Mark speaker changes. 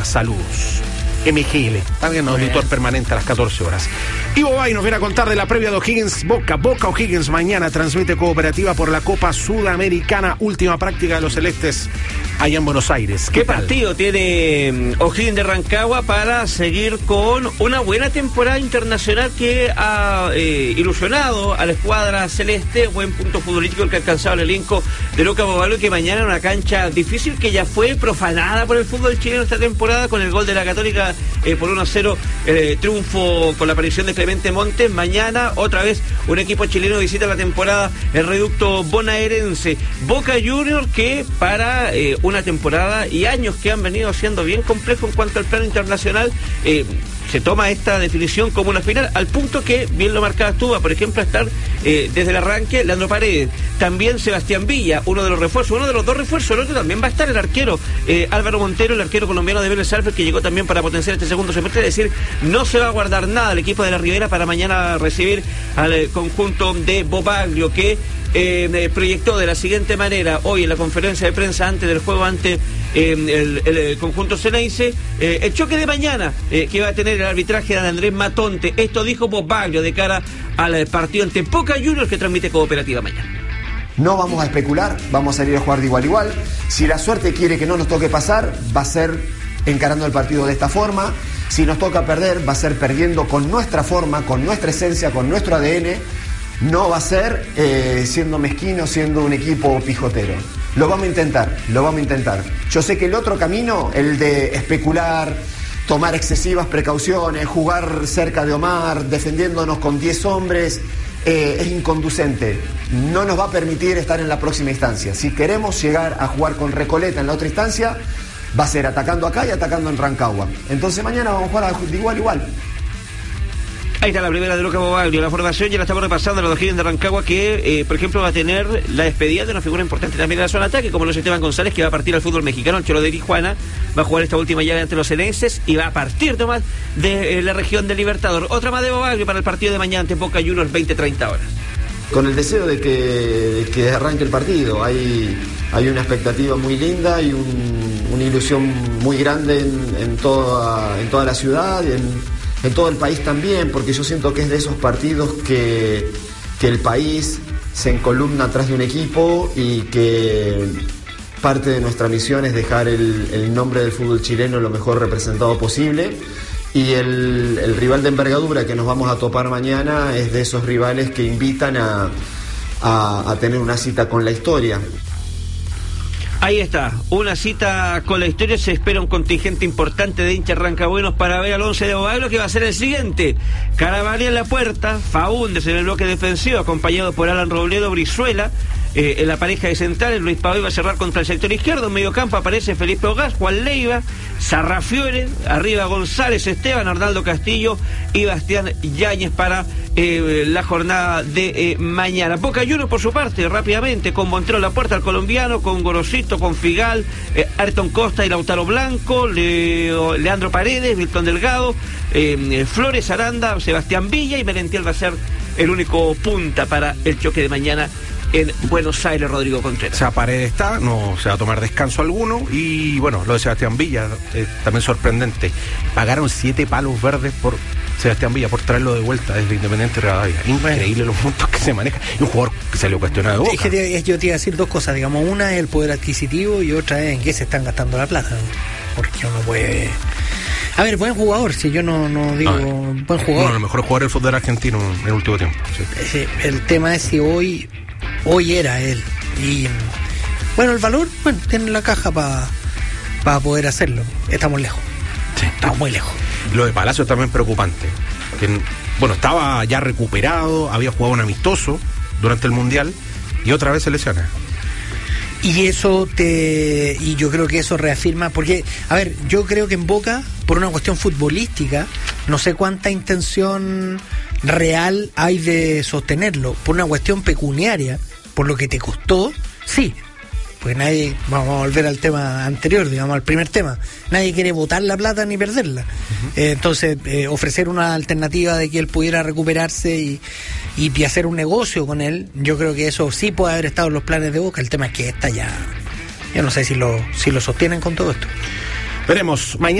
Speaker 1: días. Saludos. MGL, también auditor permanente a las 14 horas. Ivo Bay nos viene a contar de la previa de O'Higgins Boca O'Higgins mañana, transmite Cooperativa por la Copa Sudamericana, última práctica de los celestes allá en Buenos Aires.
Speaker 2: ¿Qué partido tiene O'Higgins de Rancagua para seguir con una buena temporada internacional que ha ilusionado a la escuadra celeste? Buen punto futbolístico el que ha alcanzado el elenco de Luca Bobalo, que mañana en una cancha difícil que ya fue profanada por el fútbol chileno esta temporada con el gol de la Católica por 1-0, triunfo con la aparición de Clemente Montes. Mañana otra vez un equipo chileno visita la temporada el reducto bonaerense. Boca Juniors, que para una temporada y años que han venido siendo bien complejo en cuanto al plano internacional, se toma esta definición como una final, al punto que, bien lo marcabas tú, por ejemplo, a estar desde el arranque Leandro Paredes, también Sebastián Villa, uno de los dos refuerzos, el otro también va a estar el arquero Álvaro Montero, el arquero colombiano de Vélez Sarsfield, que llegó también para potenciar este segundo semestre. Es decir, no se va a guardar nada el equipo de la Ribera para mañana recibir al conjunto de Bobaglio, que proyectó de la siguiente manera hoy en la conferencia de prensa antes del juego ante el conjunto Ceneice, el choque de mañana que va a tener el arbitraje de Andrés Matonte. Esto dijo Bobaglio de cara al partido ante Boca Juniors que transmite Cooperativa mañana.
Speaker 3: No vamos a especular, vamos a salir a jugar de igual a igual. Si la suerte quiere que no nos toque pasar, va a ser encarando el partido de esta forma. Si nos toca perder, va a ser perdiendo con nuestra forma, con nuestra esencia, con nuestro ADN. No va a ser siendo mezquino, siendo un equipo pijotero. Lo vamos a intentar. Yo sé que el otro camino, el de especular, tomar excesivas precauciones, jugar cerca de Omar, defendiéndonos con 10 hombres, es inconducente. No nos va a permitir estar en la próxima instancia. Si queremos llegar a jugar con Recoleta en la otra instancia, va a ser atacando acá y atacando en Rancagua. Entonces mañana vamos a jugar de igual a igual.
Speaker 2: Ahí está la primera de Luca Bobaglio. La formación ya la estamos repasando a los O'Higgins de Rancagua, que por ejemplo va a tener la despedida de una figura importante también en la zona de ataque, como lo es Esteban González, que va a partir al fútbol mexicano, el Cholo de Tijuana, va a jugar esta última llave ante los Ceneices y va a partir nomás de la región del Libertador. Otra más de Bobaglio para el partido de mañana ante Boca Juniors, 20-30 horas.
Speaker 3: Con el deseo de que arranque el partido, hay una expectativa muy linda y una ilusión muy grande en toda la ciudad, en todo el país también, porque yo siento que es de esos partidos que el país se encolumna atrás de un equipo y que parte de nuestra misión es dejar el nombre del fútbol chileno lo mejor representado posible. Y el rival de envergadura que nos vamos a topar mañana es de esos rivales que invitan a tener una cita con la historia.
Speaker 2: Ahí está, una cita con la historia. Se espera un contingente importante de hinchas rancagüenos para ver al 11 de Bobaglio, que va a ser el siguiente: Carabalí en la puerta, Faúndez en el bloque defensivo, acompañado por Alan Robledo, Brizuela en la pareja de centrales. Luis Pablo va a cerrar contra el sector izquierdo. En medio campo aparece Felipe Ogás, Juan Leiva, Sarrafiore, arriba González Esteban, Arnaldo Castillo y Bastián Yáñez para la jornada de mañana. Boca Juniors, por su parte, rápidamente, con Montero en la puerta, el colombiano, con Gorosito, con Figal, Ayrton Costa y Lautaro Blanco, Leandro Paredes, Milton Delgado, Flores Aranda, Sebastián Villa, y Merentiel va a ser el único punta para el choque de mañana en Buenos Aires, Rodrigo Contreras.
Speaker 1: O sea, Paredes está, no se va a tomar descanso alguno. Y bueno, lo de Sebastián Villa, también sorprendente. Pagaron 7 palos verdes por Sebastián Villa, por traerlo de vuelta desde Independiente Rivadavia. Increíble los puntos que se manejan. Y un jugador que salió cuestionado de Boca.
Speaker 4: Yo te iba a decir dos cosas, digamos. Una es el poder adquisitivo y otra es en qué se están gastando la plata, ¿no? Porque uno puede... A ver, buen jugador, si yo no digo buen jugador.
Speaker 1: Uno de los mejores jugadores del fútbol argentino en el último tiempo. Sí.
Speaker 4: El tema es si hoy era él. Y bueno, el valor, tiene la caja para poder hacerlo. Estamos lejos.
Speaker 1: Sí.
Speaker 4: Estamos muy lejos.
Speaker 1: Lo de Palacio es también preocupante. Estaba ya recuperado, había jugado un amistoso durante el Mundial y otra vez se lesiona.
Speaker 4: Y yo creo que eso reafirma, porque, a ver, yo creo que en Boca, por una cuestión futbolística, no sé cuánta intención real hay de sostenerlo. Por una cuestión pecuniaria, por lo que te costó, sí. Pues nadie, vamos a volver al tema anterior, digamos, al primer tema, nadie quiere botar la plata ni perderla. Uh-huh. Entonces, ofrecer una alternativa de que él pudiera recuperarse y hacer un negocio con él, yo creo que eso sí puede haber estado en los planes de Boca. El tema es que esta ya, yo no sé si lo sostienen con todo esto.
Speaker 1: Veremos mañana.